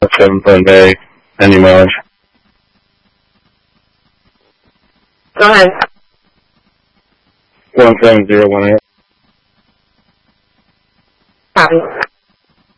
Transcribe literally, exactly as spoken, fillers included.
seven foot day, any mileage. Go ahead. One seven zero one eight. Copy.